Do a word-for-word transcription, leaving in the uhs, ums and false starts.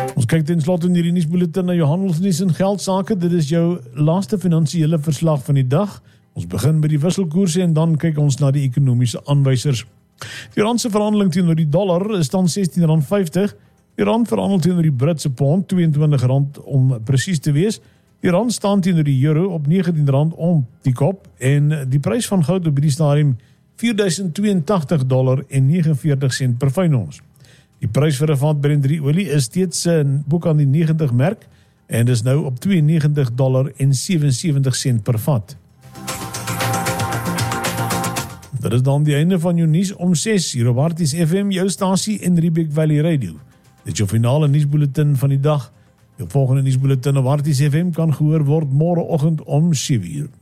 Ons kyk ten slotte in hierdie nuusbulletin na jou handelsnuus en geldsaake. Dit is jou laaste finansiële verslag van die dag. Ons begin by die wisselkoerse en dan kyk ons na die ekonomiese aanwysers. Die rand se verhandeling teenoor die dollar is dan sestien rand vyftig. Die rand verhandel teenoor die Britse pond tweeëntwintig rand om presies te wees. Die rand staan teenoor die euro op negentien rand om die kop en die prys van goud op hierdie stadium vier duisend tweeëntagtig dollar en negenenveertig sent per fyn ons. Die prys vir 'n vat Brent drie olie is steeds in boek aan die negentig merk en is nou op twee en negentig dollar en sewensewentig sent per vat. Dit is dan die einde van jou nuus om ses hier op Harties F M, jou stasie en Riebeek Valley Radio. Dit is jou finale nuusbulletin van die dag. Jou volgende nuusbulletin op Harties F M kan gehoor word môreoggend om sewe uur.